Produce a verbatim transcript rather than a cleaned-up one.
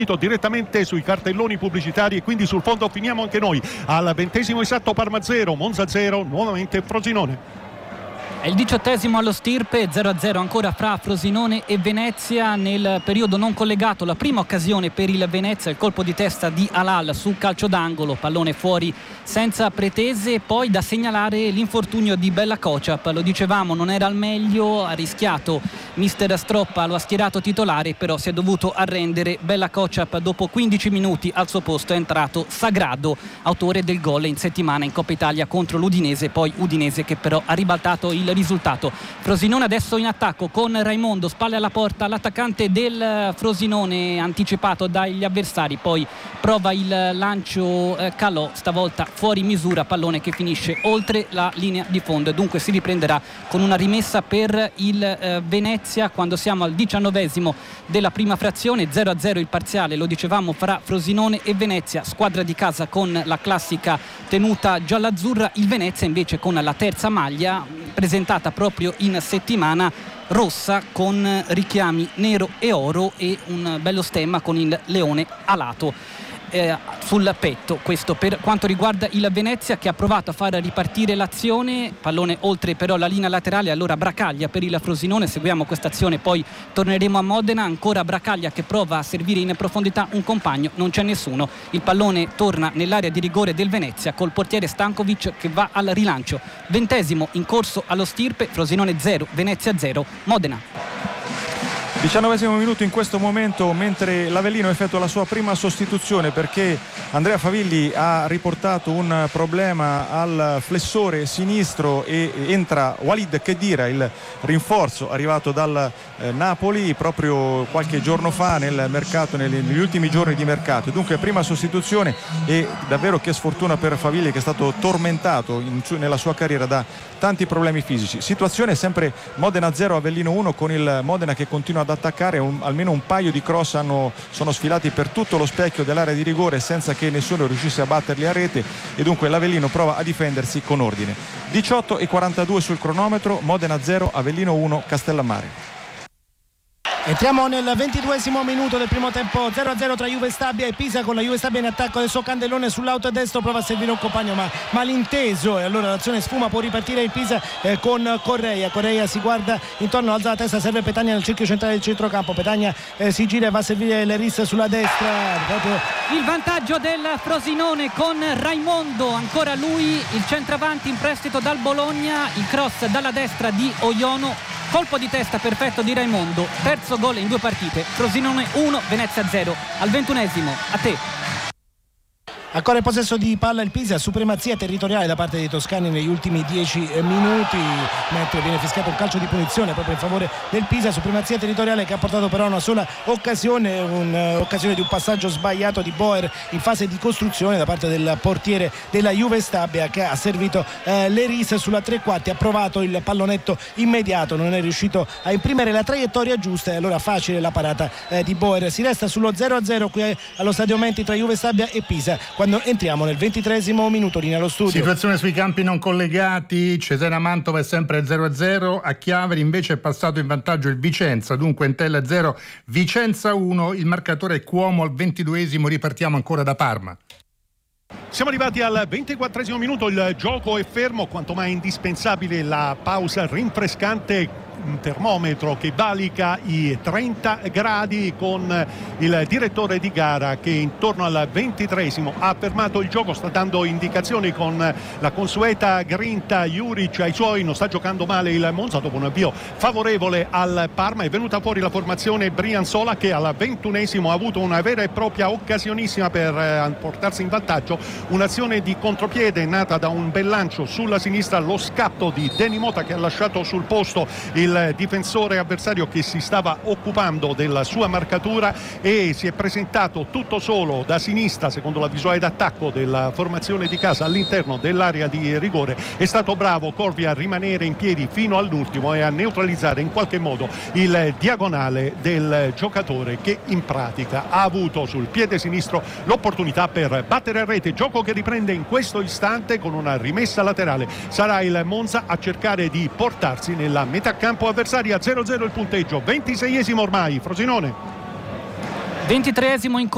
direttamente sui cartelloni pubblicitari e quindi sul fondo finiamo anche noi. Al ventesimo esatto Parma zero, Monza zero, nuovamente Frosinone. È il diciottesimo allo Stirpe, zero a zero ancora fra Frosinone e Venezia. Nel periodo non collegato la prima occasione per il Venezia, il colpo di testa di Halal su calcio d'angolo, pallone fuori senza pretese. Poi da segnalare l'infortunio di Bella Kociap, lo dicevamo, non era al meglio, ha rischiato mister Stroppa, lo ha schierato titolare, però si è dovuto arrendere. Bella Kociap dopo quindici minuti al suo posto è entrato Sagrado, autore del gol in settimana in Coppa Italia contro l'Udinese, poi Udinese che però ha ribaltato il risultato. Frosinone adesso in attacco con Raimondo, spalle alla porta, l'attaccante del Frosinone anticipato dagli avversari, poi prova il lancio eh, Calò, stavolta fuori misura, pallone che finisce oltre la linea di fondo e dunque si riprenderà con una rimessa per il eh, Venezia quando siamo al diciannovesimo della prima frazione. Zero a zero il parziale, lo dicevamo, fra Frosinone e Venezia, squadra di casa con la classica tenuta gialla-azzurra, il Venezia invece con la terza maglia presentata proprio in settimana, rossa con richiami nero e oro e un bello stemma con il leone alato eh, sul petto. Questo per quanto riguarda il Venezia, che ha provato a far ripartire l'azione, pallone oltre però la linea laterale, allora Bracaglia per il Frosinone. Seguiamo questa azione, poi torneremo a Modena. Ancora Bracaglia che prova a servire in profondità un compagno, non c'è nessuno, il pallone torna nell'area di rigore del Venezia col portiere Stankovic che va al rilancio. Ventesimo in corso allo Stirpe, Frosinone zero, Venezia zero, Modena. diciannovesimo minuto in questo momento, mentre l'Avellino effettua la sua prima sostituzione perché Andrea Favilli ha riportato un problema al flessore sinistro e entra Walid Khedira, il rinforzo arrivato dal eh, Napoli proprio qualche giorno fa nel mercato, negli ultimi giorni di mercato. Dunque prima sostituzione e davvero che sfortuna per Favilli, che è stato tormentato in, nella sua carriera da tanti problemi fisici. Situazione sempre Modena zero, Avellino uno, con il Modena che continua ad attaccare. Un, almeno un paio di cross hanno, sono sfilati per tutto lo specchio dell'area di rigore senza che nessuno riuscisse a batterli a rete e dunque l'Avellino prova a difendersi con ordine. diciotto e quarantadue sul cronometro, Modena zero, Avellino uno, Castellammare. Entriamo nel ventiduesimo minuto del primo tempo, zero a zero tra Juve Stabia e Pisa, con la Juve Stabia in attacco. Adesso Candellone sull'auto destro, prova a servire un compagno ma malinteso e allora l'azione sfuma, può ripartire il Pisa eh, con Correia. Correia si guarda intorno, alza la testa, serve Petagna nel cerchio centrale del centrocampo. Petagna eh, si gira e va a servire Leris sulla destra. Proprio il vantaggio del Frosinone con Raimondo, ancora lui, il centravanti in prestito dal Bologna, il cross dalla destra di Oiono, colpo di testa perfetto di Raimondo, terzo gol in due partite. Frosinone uno, Venezia zero. Al ventunesimo, a te. Ancora il possesso di palla il Pisa, supremazia territoriale da parte dei toscani negli ultimi dieci minuti, mentre viene fischiato un calcio di punizione proprio in favore del Pisa. Supremazia territoriale che ha portato però a una sola occasione, un'occasione di un passaggio sbagliato di Boer in fase di costruzione da parte del portiere della Juve Stabia, che ha servito eh, Leris sulla tre quarti, ha provato il pallonetto immediato, non è riuscito a imprimere la traiettoria giusta e allora facile la parata eh, di Boer. Si resta sullo zero a zero qui allo Stadio Menti tra Juve Stabia e Pisa quando entriamo nel ventitreesimo minuto. Linea allo studio. Situazione sui campi non collegati, Cesena Mantova è sempre zero a zero, a Chiavari invece è passato in vantaggio il Vicenza, dunque Entella zero, Vicenza uno, il marcatore è Cuomo al ventiduesimo. Ripartiamo ancora da Parma. Siamo arrivati al ventiquattresimo minuto, il gioco è fermo, quanto mai indispensabile la pausa rinfrescante, un termometro che valica i trenta gradi, con il direttore di gara che intorno al ventitreesimo ha fermato il gioco, sta dando indicazioni con la consueta grinta. Juric ai suoi, non sta giocando male il Monza dopo un avvio favorevole al Parma. È venuta fuori la formazione Brianzola che al ventunesimo ha avuto una vera e propria occasionissima per portarsi in vantaggio, un'azione di contropiede nata da un bel lancio sulla sinistra, lo scatto di Deni Mota che ha lasciato sul posto il difensore avversario che si stava occupando della sua marcatura e si è presentato tutto solo da sinistra secondo la visuale d'attacco della formazione di casa all'interno dell'area di rigore. È stato bravo Corvi a rimanere in piedi fino all'ultimo e a neutralizzare in qualche modo il diagonale del giocatore che in pratica ha avuto sul piede sinistro l'opportunità per battere a rete. Gioco che riprende in questo istante con una rimessa laterale. Sarà il Monza a cercare di portarsi nella metà campo avversaria. Zero a zero il punteggio, ventiseiesimo ormai Frosinone, ventitreesimo in